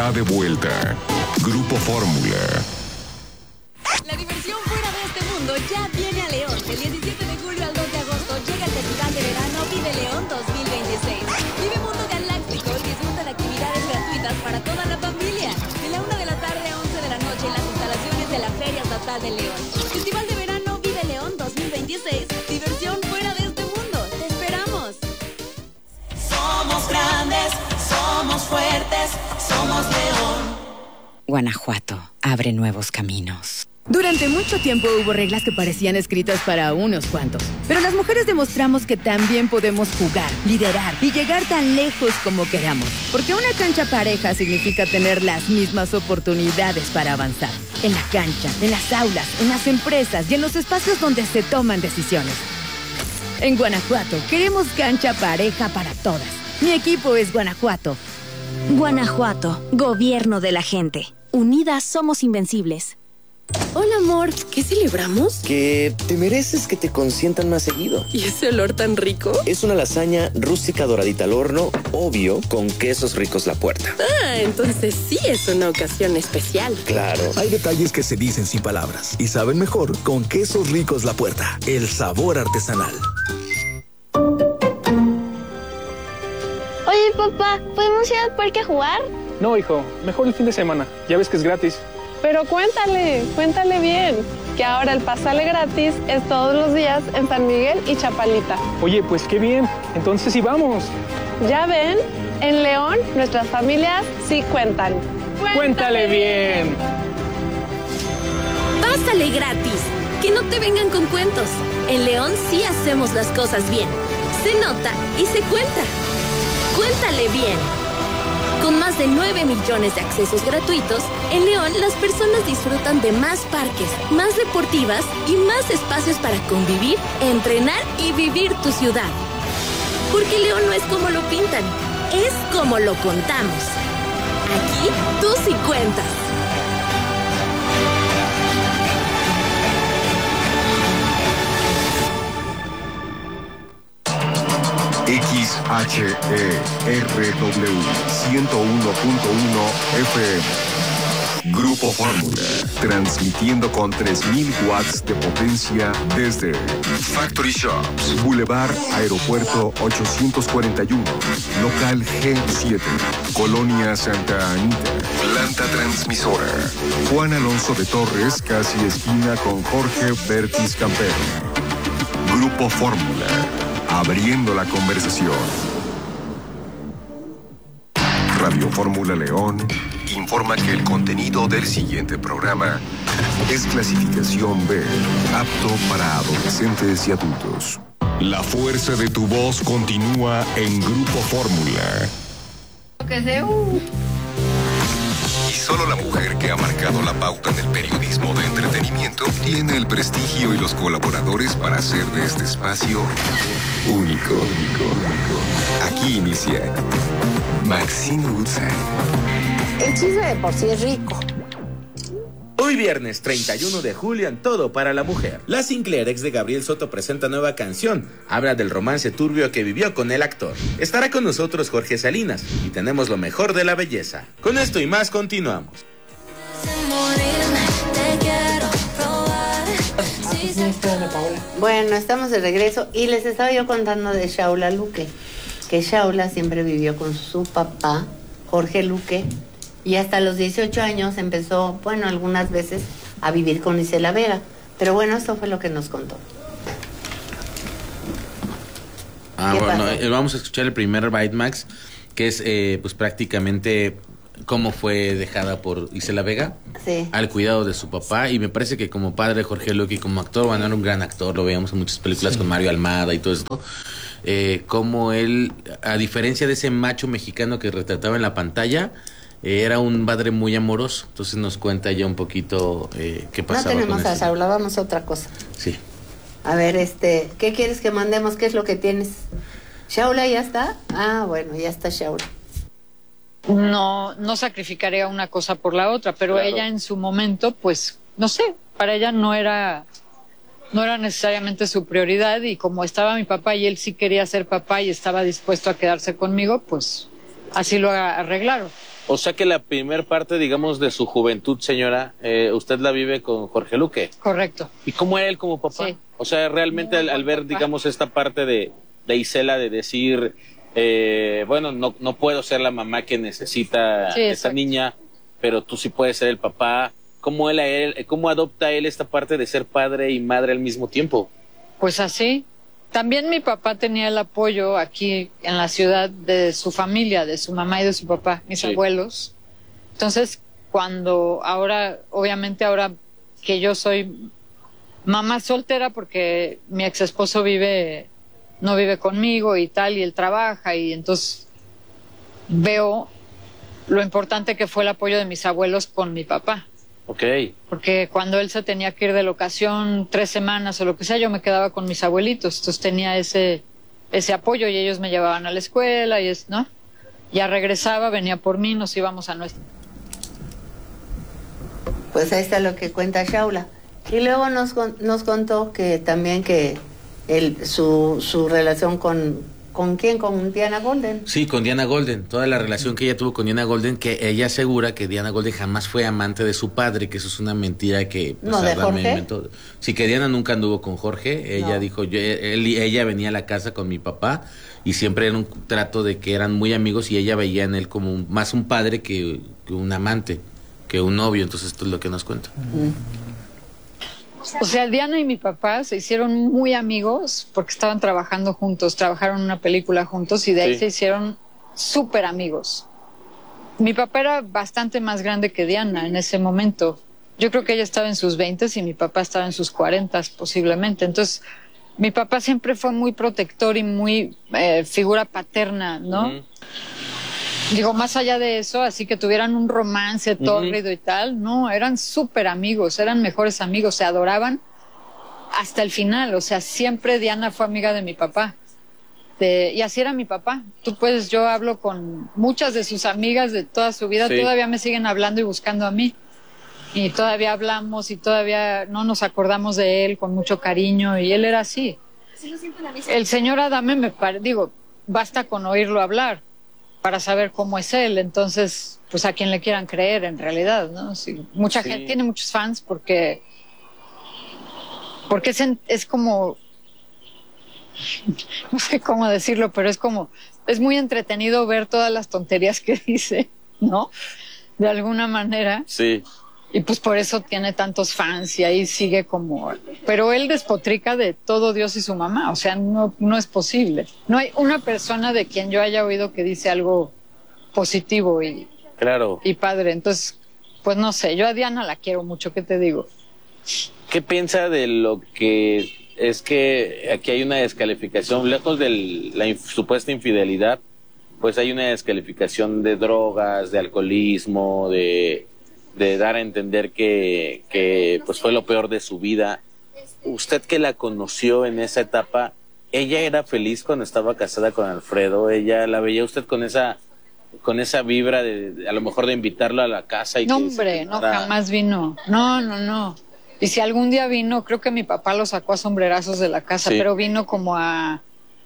está de vuelta. Grupo Fórmula. La diversión fuera de este mundo ya viene a León. Del 17 de julio al 2 de agosto llega el Festival de Verano Vive León 2026. Vive Mundo Galáctico y disfruta de actividades gratuitas para toda la familia. De la 1 de la tarde a 11 de la noche en las instalaciones de la Feria Estatal de León. Festival de Verano Vive León 2026. Diversión fuera de este mundo. ¡Te esperamos! Somos grandes, somos fuertes, somos León. Guanajuato abre nuevos caminos. Durante mucho tiempo hubo reglas que parecían escritas para unos cuantos. Pero las mujeres demostramos que también podemos jugar, liderar y llegar tan lejos como queramos. Porque una cancha pareja significa tener las mismas oportunidades para avanzar. En la cancha, en las aulas, en las empresas y en los espacios donde se toman decisiones. En Guanajuato queremos cancha pareja para todas. Mi equipo es Guanajuato. Guanajuato, gobierno de la gente. Unidas somos invencibles. Hola, amor. ¿Qué celebramos? Que te mereces que te consientan más seguido. ¿Y ese olor tan rico? Es una lasaña rústica doradita al horno, obvio, con quesos ricos La Puerta. Ah, entonces sí es una ocasión especial. Claro. Hay detalles que se dicen sin palabras y saben mejor con quesos ricos La Puerta. El sabor artesanal. Oye, papá, ¿podemos ir al parque a jugar? No, hijo, mejor el fin de semana. Ya ves que es gratis. Pero cuéntale bien, que ahora el Pásale Gratis es todos los días en San Miguel y Chapalita. Oye, pues qué bien. Entonces sí vamos. Ya ven, en León nuestras familias sí cuentan. ¡Cuéntale bien! Pásale gratis. Que no te vengan con cuentos. En León sí hacemos las cosas bien. Se nota y se cuenta. Cuéntale bien. Con más de 9 millones de accesos gratuitos, en León las personas disfrutan de más parques, más deportivas y más espacios para convivir, entrenar y vivir tu ciudad. Porque León no es como lo pintan, es como lo contamos. Aquí tú sí cuentas. XHERW 101.1 FM. Grupo Fórmula, transmitiendo con 3.000 watts de potencia desde Factory Shops, Boulevard Aeropuerto 841, local G7, Colonia Santa Anita, planta transmisora. Juan Alonso de Torres, casi esquina con Jorge Bertis Campero. Grupo Fórmula, abriendo la conversación. Radio Fórmula León informa que el contenido del siguiente programa es clasificación B, apto para adolescentes y adultos. La fuerza de tu voz continúa en Grupo Fórmula. Y solo la mujer que ha marcado la pauta en el periodismo de entretenimiento tiene el prestigio y los colaboradores para hacer de este espacio único. Aquí inicia Maxine Woodside. El chisme de por sí es rico. Hoy viernes 31 de julio en Todo para la Mujer. La Sinclair, ex de Gabriel Soto, presenta nueva canción. Habla del romance turbio que vivió con el actor. Estará con nosotros Jorge Salinas y tenemos lo mejor de la belleza. Con esto y más continuamos. Bueno, estamos de regreso y les estaba yo contando de Shaula Luque, que Shaula siempre vivió con su papá, Jorge Luque, y hasta los 18 años empezó, bueno, algunas veces a vivir con Isela Vega. Pero bueno, esto fue lo que nos contó. Bueno, vamos a escuchar el primer Bytemax, que es pues prácticamente cómo fue dejada por Isela Vega, sí, al cuidado de su papá. Y me parece que como padre Jorge Luque y como actor, bueno, era un gran actor, lo veíamos en muchas películas, sí, con Mario Almada y todo esto. Como él, a diferencia de ese macho mexicano que retrataba en la pantalla, era un padre muy amoroso. Entonces nos cuenta ya un poquito qué pasaba. No tenemos con a Shaula, vamos a otra cosa. Sí. A ver, ¿qué quieres que mandemos? ¿Qué es lo que tienes? ¿Shaula ya está? Ah, bueno, ya está Shaula. No sacrificaría una cosa por la otra, pero claro, ella en su momento, pues, no sé, para ella no era necesariamente su prioridad, y como estaba mi papá y él sí quería ser papá y estaba dispuesto a quedarse conmigo, pues así lo arreglaron. O sea que la primer parte, digamos, de su juventud, señora, usted la vive con Jorge Luque. Correcto. ¿Y cómo era él como papá? Sí. O sea, realmente al ver, digamos, esta parte de Isela de decir, bueno, no puedo ser la mamá que necesita esa niña, pero tú sí puedes ser el papá. ¿Cómo adopta él esta parte de ser padre y madre al mismo tiempo? Pues así. También mi papá tenía el apoyo aquí en la ciudad de su familia, de su mamá y de su papá, mis abuelos. Entonces, obviamente ahora que yo soy mamá soltera porque mi ex esposo no vive conmigo y tal, y él trabaja, y entonces veo lo importante que fue el apoyo de mis abuelos con mi papá. Okay. Porque cuando él se tenía que ir de locación 3 semanas o lo que sea, yo me quedaba con mis abuelitos. Entonces tenía ese apoyo y ellos me llevaban a la escuela ¿no? Ya regresaba, venía por mí, nos íbamos a nuestra. Pues ahí está lo que cuenta Shaula. Y luego nos contó que también que su relación ¿Con quién? ¿Con Diana Golden? Sí, con Diana Golden. Toda la relación que ella tuvo con Diana Golden, que ella asegura que Diana Golden jamás fue amante de su padre, que eso es una mentira que... Pues, ¿No, de Jorge? Sí, que Diana nunca anduvo con Jorge. Ella dijo, ella venía a la casa con mi papá y siempre era un trato de que eran muy amigos y ella veía en él como más un padre que un amante, que un novio. Entonces esto es lo que nos cuenta. O sea, Diana y mi papá se hicieron muy amigos porque estaban trabajando juntos, trabajaron en una película juntos y de ahí se hicieron súper amigos. Mi papá era bastante más grande que Diana en ese momento. Yo creo que ella estaba en sus 20s y mi papá estaba en sus 40s posiblemente. Entonces, mi papá siempre fue muy protector y muy figura paterna, ¿no? Digo, más allá de eso, así que tuvieran un romance tórrido y tal, no, eran súper amigos, eran mejores amigos, se adoraban hasta el final, o sea, siempre Diana fue amiga de mi papá, y así era mi papá. Yo hablo con muchas de sus amigas de toda su vida, todavía me siguen hablando y buscando a mí, y todavía hablamos y todavía no nos acordamos de él con mucho cariño, y él era así. El señor Adame, basta con oírlo hablar para saber cómo es él, entonces, pues a quien le quieran creer en realidad, ¿no? Sí, mucha gente tiene muchos fans porque es como, no sé cómo decirlo, pero es muy entretenido ver todas las tonterías que dice, ¿no? De alguna manera. Sí. Y pues por eso tiene tantos fans y ahí sigue pero él despotrica de todo Dios y su mamá, o sea, no es posible. No hay una persona de quien yo haya oído que dice algo positivo y padre. Entonces, pues no sé, yo a Diana la quiero mucho, ¿qué te digo? ¿Qué piensa de lo que es que aquí hay una descalificación, lejos de la supuesta infidelidad, pues hay una descalificación de drogas, de alcoholismo, de dar a entender que pues fue lo peor de su vida? Usted que la conoció en esa etapa, ¿ella era feliz cuando estaba casada con Alfredo? ¿Ella la veía usted con esa vibra de a lo mejor de invitarlo a la casa? No, hombre, no, jamás vino. No. Y si algún día vino, creo que mi papá lo sacó a sombrerazos de la casa, pero vino como a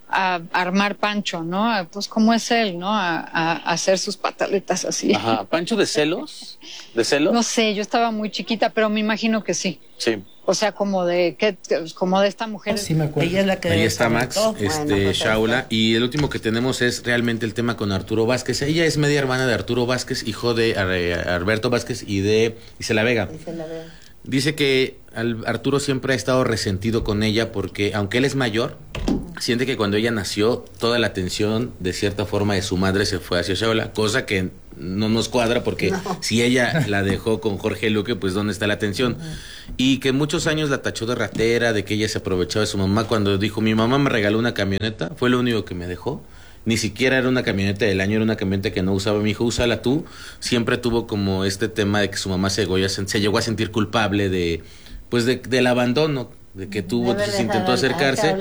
armar Pancho, ¿no? Pues como es él, ¿no? A hacer sus pataletas así. Ajá, ¿Pancho de celos? ¿De celos? No sé, yo estaba muy chiquita, pero me imagino que sí. Sí. O sea, como de esta mujer. Sí, me acuerdo. Ella es la que ahí está Max, Shaula. Y el último que tenemos es realmente el tema con Arturo Vázquez. Ella es media hermana de Arturo Vázquez, hijo de Alberto Vázquez y de Isela Vega. Dice que Arturo siempre ha estado resentido con ella porque, aunque él es mayor, siente que cuando ella nació, toda la atención, de cierta forma, de su madre se fue hacia Shaula, cosa que no nos cuadra porque si ella la dejó con Jorge Luque, pues ¿dónde está la atención? Y que muchos años la tachó de ratera, de que ella se aprovechaba de su mamá cuando dijo, mi mamá me regaló una camioneta, fue lo único que me dejó. Ni siquiera era una camioneta del año, era una camioneta que no usaba. Mi hijo, úsala tú. Siempre tuvo como este tema de que su mamá se llegó a sentir culpable del abandono, de que tuvo, entonces intentó acercarse.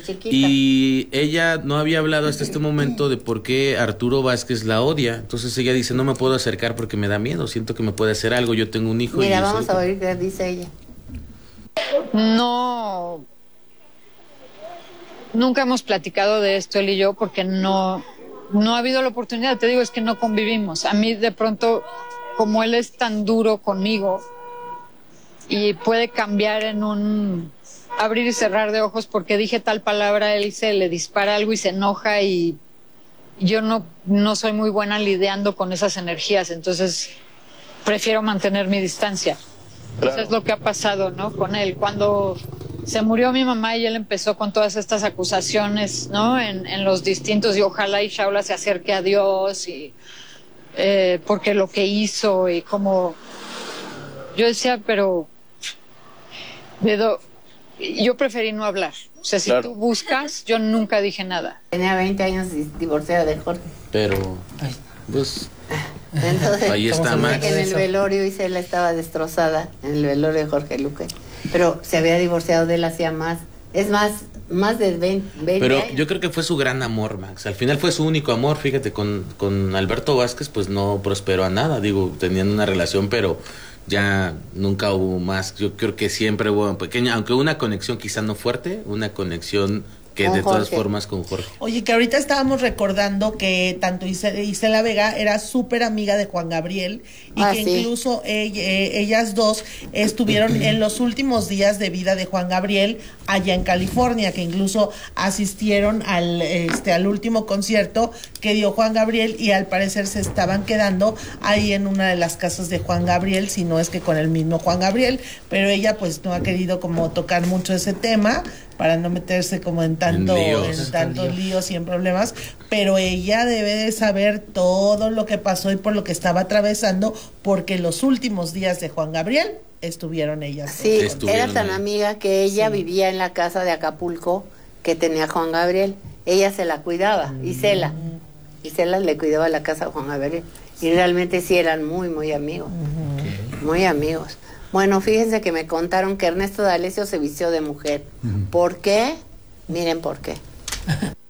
Y ella no había hablado hasta este momento de por qué Arturo Vázquez la odia. Entonces ella dice, no me puedo acercar porque me da miedo, siento que me puede hacer algo, yo tengo un hijo. Mira, vamos a oír qué dice ella. No... Nunca hemos platicado de esto él y yo porque no no ha habido la oportunidad, te digo, es que no convivimos. A mí de pronto, como él es tan duro conmigo y puede cambiar en un abrir y cerrar de ojos porque dije tal palabra, él se le dispara algo y se enoja, y yo no soy muy buena lidiando con esas energías, entonces prefiero mantener mi distancia. Claro. Eso es lo que ha pasado, ¿no? Con él. Cuando se murió mi mamá y él empezó con todas estas acusaciones, ¿no? En los distintos, y ojalá y Shaula se acerque a Dios, y porque lo que hizo, y como yo decía, pero yo preferí no hablar. O sea, si tú buscas, yo nunca dije nada. Tenía 20 años divorciada de Jorge. Pero, pues, entonces, ahí está Max. En el velorio Isela estaba destrozada, en el velorio de Jorge Luque. Pero se había divorciado de él hacía más de 20 Pero años. yo creo que fue su gran amor, Max. Al final fue su único amor. Fíjate, con Alberto Vázquez, pues no prosperó a nada. Digo, tenían una relación, pero ya nunca hubo más. Yo creo que siempre hubo pequeña, aunque una conexión quizá no fuerte, una conexión que Con de todas Jorge. formas con Jorge. Oye, que ahorita estábamos recordando que tanto Isela Vega era súper amiga de Juan Gabriel, y que sí. incluso ellas dos estuvieron en los últimos días de vida de Juan Gabriel allá en California, que incluso asistieron al último concierto que dio Juan Gabriel, y al parecer se estaban quedando ahí en una de las casas de Juan Gabriel, si no es que con el mismo Juan Gabriel, pero ella pues no ha querido como tocar mucho ese tema para no meterse como en tantos líos y en problemas, pero ella debe de saber todo lo que pasó y por lo que estaba atravesando, porque los últimos días de Juan Gabriel estuvieron ellas. Sí, era tan amiga que ella vivía en la casa de Acapulco que tenía Juan Gabriel. Ella se la cuidaba, Isela le cuidaba la casa a Juan Gabriel, y realmente sí eran muy, muy amigos, muy amigos. Bueno, fíjense que me contaron que Ernesto D'Alessio se vistió de mujer. ¿Por qué? Miren por qué.